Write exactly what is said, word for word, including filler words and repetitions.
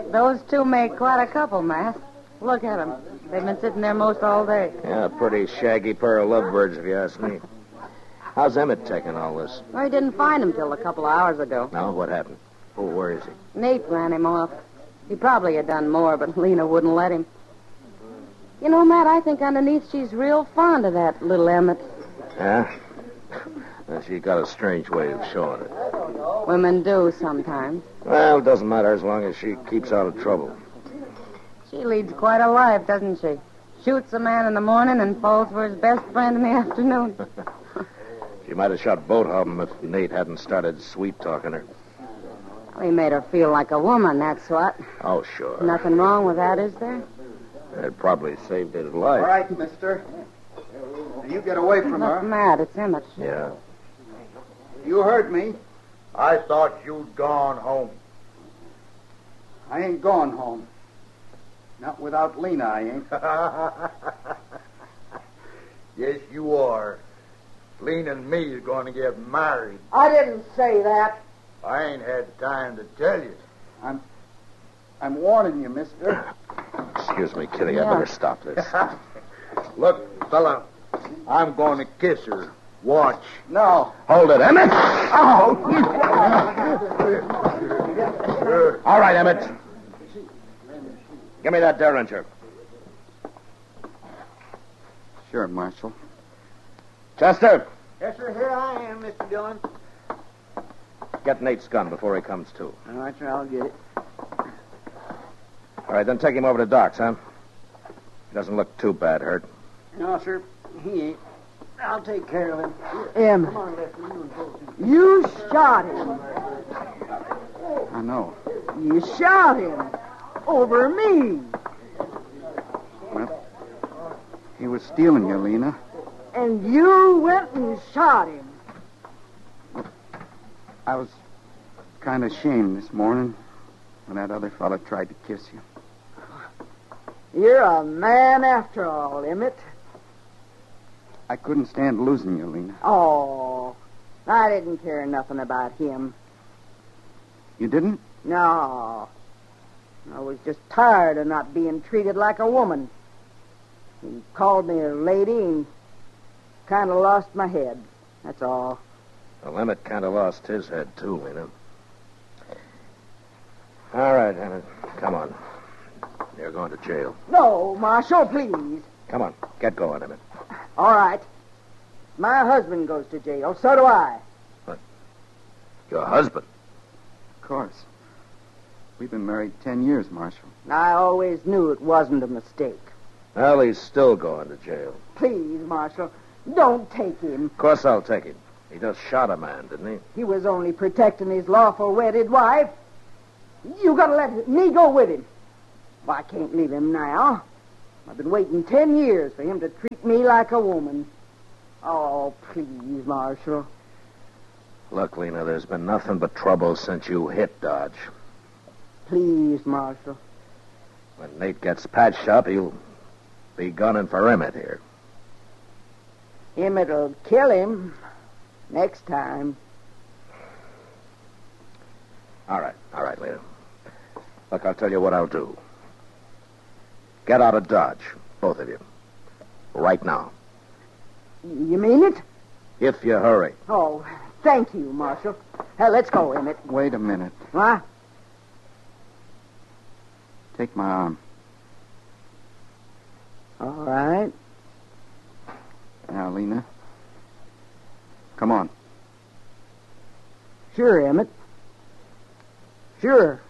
Those two make quite a couple, Matt. Look at them. They've been sitting there most all day. Yeah, a pretty shaggy pair of lovebirds, if you ask me. How's Emmett taking all this? Well, he didn't find him till a couple of hours ago. No, what happened? Oh, where is he? Nate ran him off. He probably had done more, but Lena wouldn't let him. You know, Matt, I think underneath she's real fond of that little Emmett. Yeah? Well, she got a strange way of showing it. Women do sometimes. Well, it doesn't matter as long as she keeps out of trouble. She leads quite a life, doesn't she? Shoots a man in the morning and falls for his best friend in the afternoon. She might have shot both of them if Nate hadn't started sweet-talking her. Well, he made her feel like a woman, that's what. Oh, sure. Nothing wrong with that, is there? It probably saved his life. All right, mister. You get away from Look, her. Matt, it's Emmett. Yeah. You heard me. I thought you'd gone home. I ain't going home. Not without Lena, I ain't. Yes, you are. Lena and me is going to get married. I didn't say that. I ain't had time to tell you. I'm I'm warning you, mister. Excuse me, Kitty. Yeah. I better stop this. Look, fella, I'm going to kiss her. Watch. No. Hold it, Emmett! Oh! All right, Emmett. Give me that derringer. Sure, Marshal. Chester, Yes, sir. Here I am, Mister Dillon. get Nate's gun before he comes to. All right, sir. I'll get it. All right, then take him over to Doc's, huh? He doesn't look too bad hurt. No, sir. He ain't. I'll take care of him. Em, Come on, Lefty. You and both. you shot him. I know. You shot him. Over me. Well, he was stealing you, Lena. And you went and shot him. I was kind of ashamed this morning when that other fella tried to kiss you. You're a man after all, Emmett. I couldn't stand losing you, Lena. Oh, I didn't care nothing about him. You didn't? No. I was just tired of not being treated like a woman. He called me a lady and kind of lost my head. That's all. Well, Emmett kind of lost his head, too, Lena. All right, Emmett. Come on. You're going to jail. No, Marshal, please. Come on. Get going, Emmett. All right. My husband goes to jail. So do I. Your husband? Of course. We've been married ten years, Marshal. I always knew it wasn't a mistake. Well, he's still going to jail. Please, Marshal, don't take him. Of course I'll take him. He just shot a man, didn't he? He was only protecting his lawful wedded wife. You gotta let me go with him. Well, I can't leave him now. I've been waiting ten years for him to treat me like a woman. Oh, please, Marshal. Look, Lena, there's been nothing but trouble since you hit Dodge. Please, Marshal. When Nate gets patched up, he'll be gunning for Emmett here. Emmett'll kill him next time. All right, all right, Lena. Look, I'll tell you what I'll do. Get out of Dodge, both of you. Right now. You mean it? If you hurry. Oh, thank you, Marshal. Uh, let's go, Emmett. Wait a minute. What? Take my arm. All right. Now, Lena. Come on. Sure, Emmett. Sure.